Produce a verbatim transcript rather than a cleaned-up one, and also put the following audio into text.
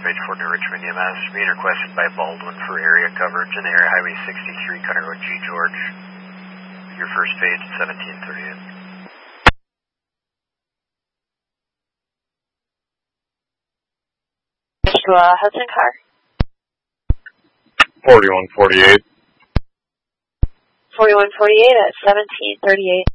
page four New Richmond E M S. Being requested by Baldwin for area coverage in the area Highway sixty-three, Cutter Road, G. George. Your first page, seventeen thirty-eight. Uh, Hudson car. forty-one forty-eight. forty-one forty-eight at seventeen thirty-eight.